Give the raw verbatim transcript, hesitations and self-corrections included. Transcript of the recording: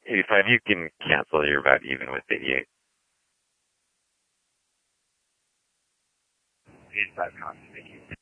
eighty-five, you can cancel. You're about even with eighty-eight. eighty-five, thank you.